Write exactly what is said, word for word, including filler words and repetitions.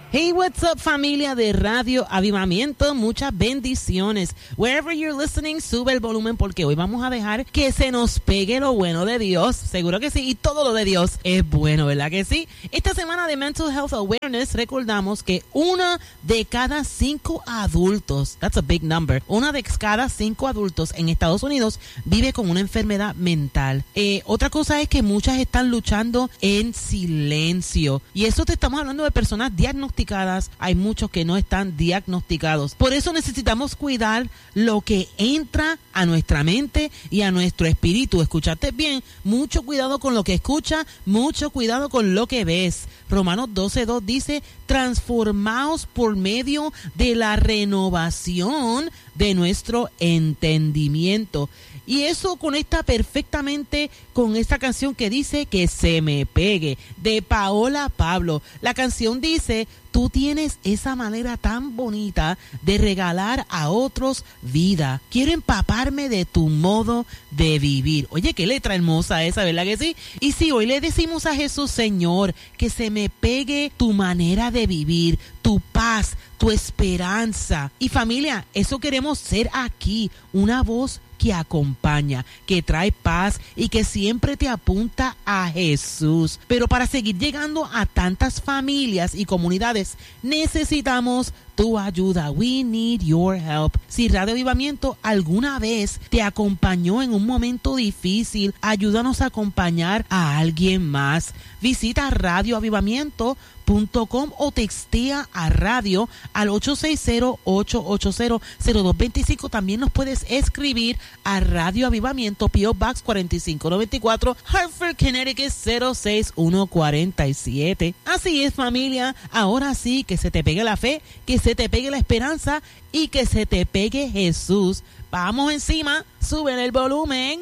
Hey, what's up, familia de Radio Avivamiento? Muchas bendiciones. Wherever you're listening, sube el volumen porque hoy vamos a dejar que se nos pegue lo bueno de Dios. Seguro que sí. Y todo lo de Dios es bueno, ¿verdad que sí? Esta semana de Mental Health Awareness recordamos que una de cada cinco adultos, that's a big number, una de cada cinco adultos en Estados Unidos vive con una enfermedad mental. Eh, otra cosa es que muchas están luchando en silencio. Y eso te estamos hablando de personas diagnosticadas. Hay muchos que no están diagnosticados. Por eso necesitamos cuidar lo que entra a nuestra mente y a nuestro espíritu. Escuchaste bien, mucho cuidado con lo que escuchas, mucho cuidado con lo que ves. Romanos doce dos dice, transformaos por medio de la renovación de nuestro entendimiento. Y eso conecta perfectamente con esta canción que dice que se me pegue, de Paola Pablo. La canción dice, tú tienes esa manera tan bonita de regalar a otros vida. Quiero empaparme de tu modo de vivir. Oye, qué letra hermosa esa, ¿verdad que sí? Y si hoy le decimos a Jesús, Señor, que se me pegue tu manera de vivir, tu paz, tu esperanza. Y familia, eso queremos ser aquí, una voz que acompaña, que trae paz y que siempre te apunta a Jesús. Pero para seguir llegando a tantas familias y comunidades, necesitamos tu ayuda. We need your help. Si Radio Avivamiento alguna vez te acompañó en un momento difícil, ayúdanos a acompañar a alguien más. Visita radio avivamiento punto com o textea a radio al ocho seis cero, ocho ocho cero, cero dos dos cinco. También nos puedes escribir a Radio Avivamiento, P O Box cuatro cinco nueve cuatro, Hartford, Connecticut cero seis uno cuatro siete. Así es, familia. Ahora sí, que se te pegue la fe, que se te pegue la esperanza y que se te pegue Jesús. Vamos encima, sube el volumen.